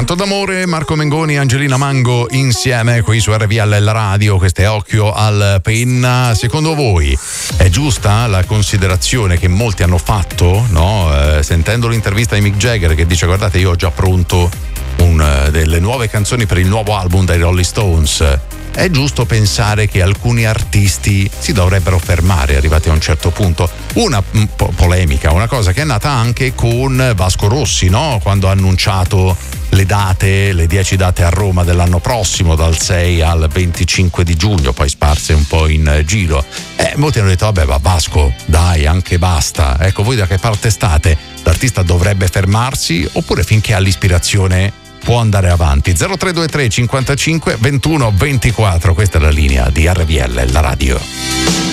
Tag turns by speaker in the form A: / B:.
A: Canto d'amore, Marco Mengoni e Angelina Mango insieme qui su RVL la radio. Questo è Occhio al Penna. Secondo voi è giusta la considerazione che molti hanno fatto, no? Sentendo l'intervista di Mick Jagger che dice: guardate, io ho già pronto delle nuove canzoni per il nuovo album dei Rolling Stones. È giusto pensare che alcuni artisti si dovrebbero fermare arrivati a un certo punto. Una polemica, una cosa che è nata anche con Vasco Rossi, no? Quando ha annunciato le 10 date a Roma dell'anno prossimo, dal 6 al 25 di giugno, poi sparse un po' in giro. Molti hanno detto: vabbè, ma Vasco, dai, anche basta. Ecco, voi da che parte state? L'artista dovrebbe fermarsi oppure finché ha l'ispirazione può andare avanti? 0323 55 21 24, questa è la linea di RVL, la radio.